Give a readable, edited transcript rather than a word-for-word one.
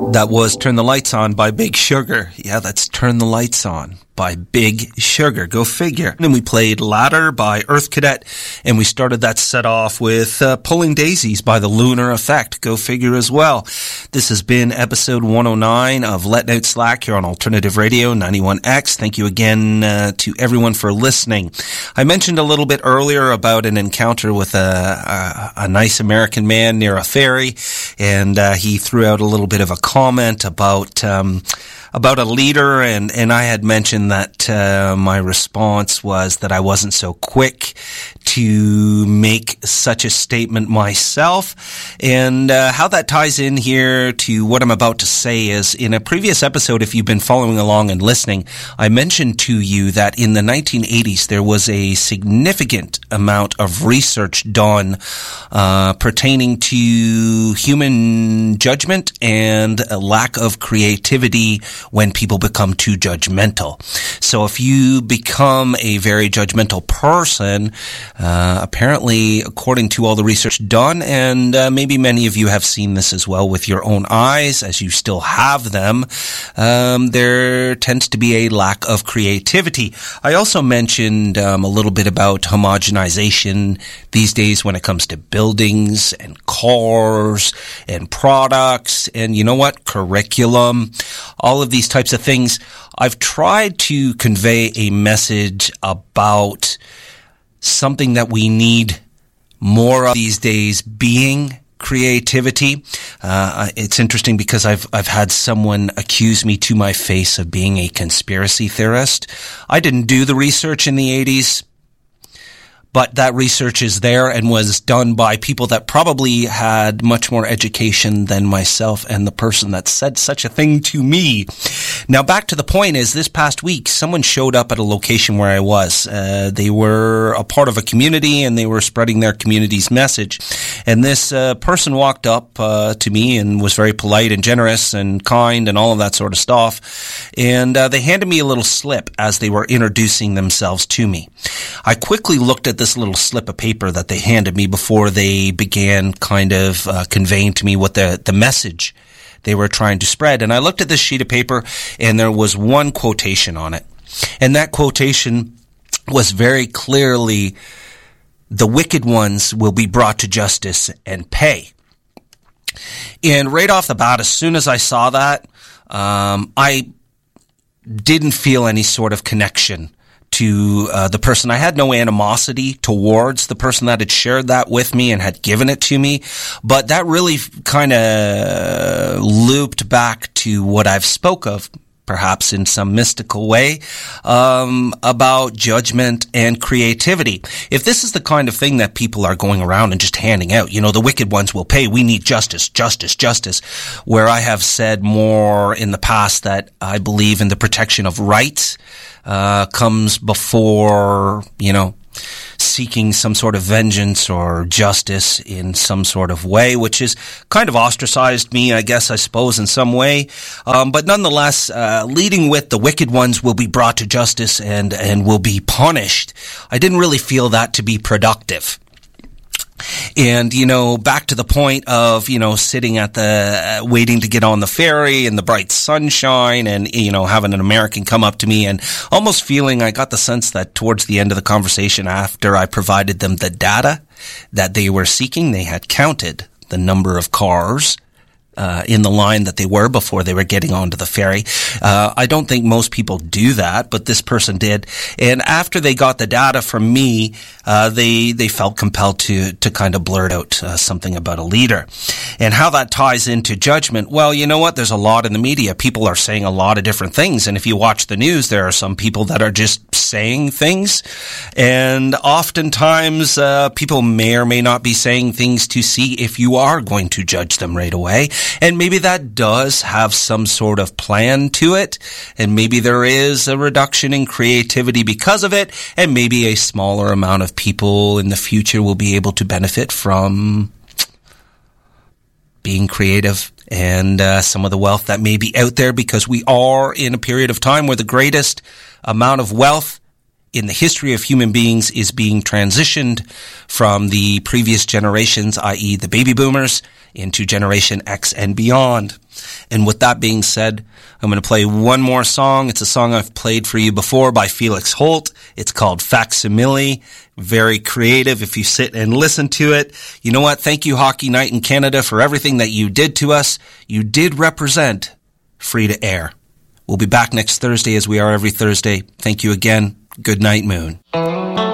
That was Turn the Lights On by Big Sugar. Yeah, that's Turn the Lights On by Big Sugar. Go figure. And we played Ladder by Earth Cadet, and we started that set off with Pulling Daisies by The Lunar Effect. Go figure as well. This has been episode 109 of Letting Out Slack here on Alternative Radio 91X. Thank you again to everyone for listening. I mentioned a little bit earlier about an encounter with a nice American man near a ferry, and he threw out a little bit of a comment about a leader, and I had mentioned that my response was that I wasn't so quick to make such a statement myself. And how that ties in here to what I'm about to say is, in a previous episode, if you've been following along and listening, I mentioned to you that in the 1980s there was a significant amount of research done pertaining to human judgment and a lack of creativity when people become too judgmental. So if you become a very judgmental person, apparently, according to all the research done, and maybe many of you have seen this as well with your own eyes, as you still have them, there tends to be a lack of creativity. I also mentioned a little bit about homogenization these days when it comes to buildings and cars and products and, you know what, curriculum, all of these types of things. I've tried to convey a message about something that we need more of these days being creativity. It's interesting because I've had someone accuse me to my face of being a conspiracy theorist. I didn't do the research in the 80s. But that research is there and was done by people that probably had much more education than myself and the person that said such a thing to me. Now, back to the point is, this past week, someone showed up at a location where I was. They were a part of a community, and they were spreading their community's message. And this person walked up to me and was very polite and generous and kind and all of that sort of stuff. And they handed me a little slip as they were introducing themselves to me. I quickly looked at this little slip of paper that they handed me before they began kind of conveying to me what the message they were trying to spread. And I looked at this sheet of paper, and there was one quotation on it. And that quotation was very clearly, "The wicked ones will be brought to justice and pay." And right off the bat, as soon as I saw that, I didn't feel any sort of connection to the person. I had no animosity towards the person that had shared that with me and had given it to me, but that really kind of looped back to what I've spoke of, perhaps in some mystical way, about judgment and creativity. If this is the kind of thing that people are going around and just handing out, you know, the wicked ones will pay, we need justice, justice, justice, where I have said more in the past that I believe in the protection of rights, comes before, you know, seeking some sort of vengeance or justice in some sort of way, which has kind of ostracized me, I guess, I suppose, in some way. But nonetheless, leading with the wicked ones will be brought to justice and will be punished, I didn't really feel that to be productive. And, you know, back to the point of, you know, sitting at the, waiting to get on the ferry in the bright sunshine and, you know, having an American come up to me and almost feeling, I got the sense that towards the end of the conversation, after I provided them the data that they were seeking, they had counted the number of cars in the line that they were before they were getting onto the ferry. I don't think most people do that, but this person did. And after they got the data from me, they felt compelled to kind of blurt out something about a leader. And how that ties into judgment, well, you know what? There's a lot in the media. People are saying a lot of different things. And if you watch the news, there are some people that are just saying things. And oftentimes, people may or may not be saying things to see if you are going to judge them right away. And maybe that does have some sort of plan to it. And maybe there is a reduction in creativity because of it. And maybe a smaller amount of people in the future will be able to benefit from being creative and some of the wealth that may be out there, because we are in a period of time where the greatest amount of wealth in the history of human beings is being transitioned from the previous generations, i.e. the baby boomers, into Generation X and beyond. And with that being said, I'm going to play one more song. It's a song I've played for you before by Felix Holt. It's called Facsimile. Very creative if you sit and listen to it. You know what? Thank you, Hockey Night in Canada, for everything that you did to us. You did represent free to air. We'll be back next Thursday as we are every Thursday. Thank you again. Good night, Moon.